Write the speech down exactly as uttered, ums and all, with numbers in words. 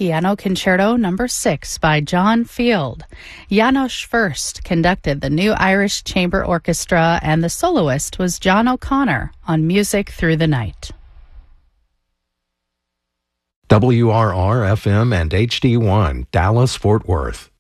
Piano Concerto Number six by John Field. Janos First conducted the New Irish Chamber Orchestra, and the soloist was John O'Connor on Music Through the Night. W R R F M and H D one, Dallas, Fort Worth.